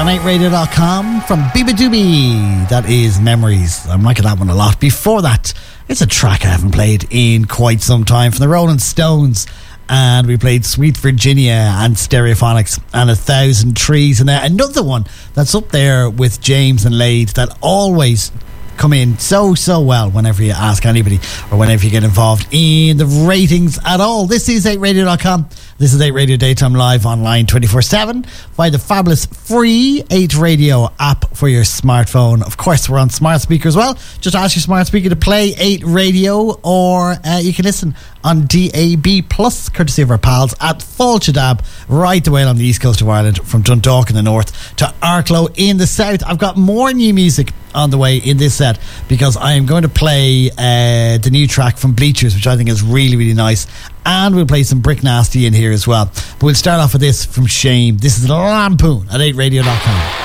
8radio.com from Biba Doobie. That is Memories. I'm liking that one a lot. Before that, it's a track I haven't played in quite some time from the Rolling Stones. And we played Sweet Virginia and Stereophonics and 1,000 Trees. And there, another one that's up there with James and Lade that always come in so well whenever you ask anybody or whenever you get involved in the ratings at all. This is 8radio.com. This is 8 Radio Daytime Live online 24/7 via the fabulous free 8 Radio app for your smartphone. Of course, we're on smart speaker as well. Just ask your smart speaker to play 8 Radio, or you can listen on DAB Plus, courtesy of our pals at Fulchadab, right the way along the east coast of Ireland, from Dundalk in the north to Arklow in the south. I've got more new music on the way in this set because I am going to play the new track from Bleachers, which I think is really, really nice. And we'll play some Brick Nasty in here as well. But we'll start off with this from Shame. This is Lampoon at 8radio.com.